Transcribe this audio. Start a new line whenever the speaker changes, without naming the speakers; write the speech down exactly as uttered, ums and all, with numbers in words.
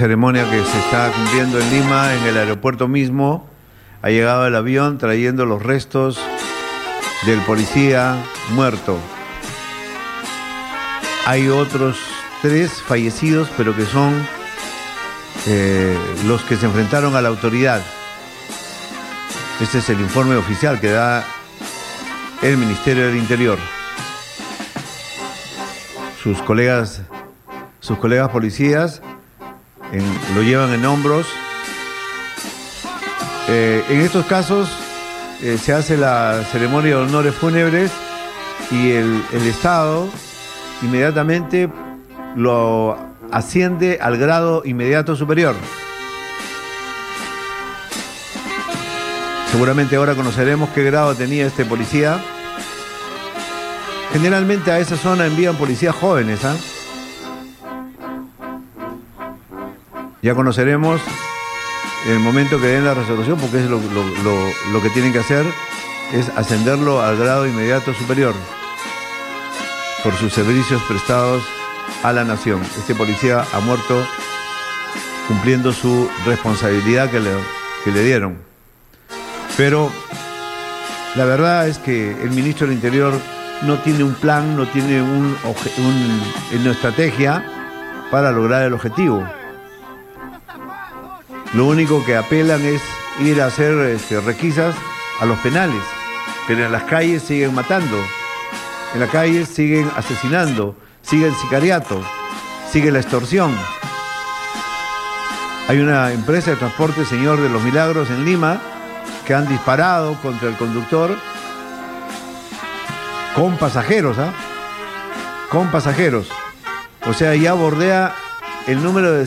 ceremonia que se está cumpliendo en Lima, en el aeropuerto mismo. Ha llegado el avión trayendo los restos del policía muerto. Hay otros tres fallecidos, pero que son eh, los que se enfrentaron a la autoridad. Este es el informe oficial que da el Ministerio del Interior. Sus colegas, sus colegas policías en, lo llevan en hombros. Eh, en estos casos eh, se hace la ceremonia de honores fúnebres y el, el Estado inmediatamente lo asciende al grado inmediato superior. Seguramente ahora conoceremos qué grado tenía este policía. Generalmente a esa zona envían policías jóvenes, ¿ah? Ya conoceremos el momento que den la resolución, porque es lo, lo, lo, lo que tienen que hacer es ascenderlo al grado inmediato superior por sus servicios prestados a la nación. Este policía ha muerto cumpliendo su responsabilidad que le, que le dieron. Pero la verdad es que el ministro del Interior no tiene un plan, no tiene un, un, una estrategia para lograr el objetivo. Lo único que apelan es ir a hacer este, requisas a los penales, pero en las calles siguen matando, en las calles siguen asesinando, sigue el sicariato, sigue la extorsión. Hay una empresa de transporte, Señor de los Milagros, en Lima, que han disparado contra el conductor con pasajeros, ¿ah? Con pasajeros. O sea, ya bordea el número de